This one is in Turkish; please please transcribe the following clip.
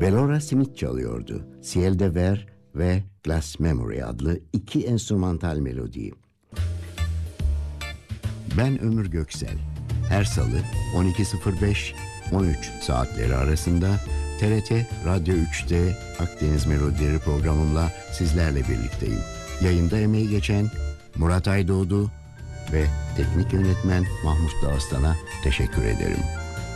Belora Smith çalıyordu. Ciel de Ver ve Glass Memory adlı iki enstrümantal melodiyi. Ben Ömür Göksel. Her salı 12.05-13 saatleri arasında TRT Radyo 3'te Akdeniz Melodileri programımla sizlerle birlikteyim. Yayında emeği geçen Murat Aydoğdu ve teknik yönetmen Mahmut Dağıstan'a teşekkür ederim.